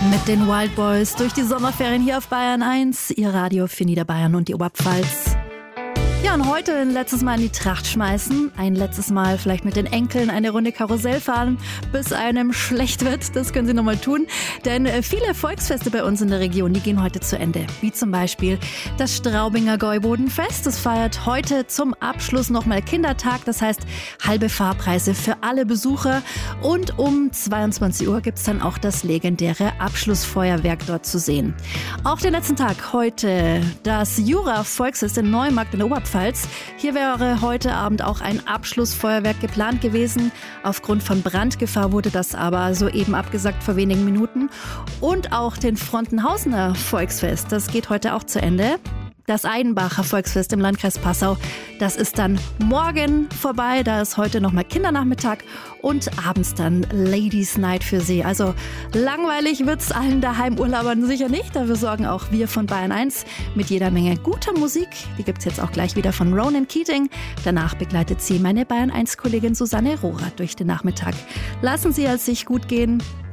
Mit den Wild Boys durch die Sommerferien hier auf Bayern 1, Ihr Radio für Niederbayern und die Oberpfalz. Ja, und heute ein letztes Mal in die Tracht schmeißen, ein letztes Mal vielleicht mit den Enkeln eine Runde Karussell fahren, bis einem schlecht wird. Das können Sie nochmal tun, denn viele Volksfeste bei uns in der Region, die gehen heute zu Ende. Wie zum Beispiel das Straubinger Gäubodenfest. Das feiert heute zum Abschluss nochmal Kindertag, das heißt halbe Fahrpreise für alle Besucher. Und um 22 Uhr gibt's dann auch das legendäre Abschlussfeuerwerk dort zu sehen. Auch den letzten Tag heute das Jura-Volksfest in Neumarkt in der Oberpfalz. Hier wäre heute Abend auch ein Abschlussfeuerwerk geplant gewesen. Aufgrund von Brandgefahr wurde das aber soeben abgesagt vor wenigen Minuten. Und auch den Frontenhausener Volksfest, das geht heute auch zu Ende. Das Aidenbacher Volksfest im Landkreis Passau, das ist dann morgen vorbei. Da ist heute nochmal Kindernachmittag und abends dann Ladies Night für Sie. Also langweilig wird's allen Daheimurlaubern sicher nicht. Dafür sorgen auch wir von Bayern 1 mit jeder Menge guter Musik. Die gibt's jetzt auch gleich wieder von Ronan Keating. Danach begleitet Sie meine Bayern 1 Kollegin Susanne Rohrer durch den Nachmittag. Lassen Sie es sich gut gehen.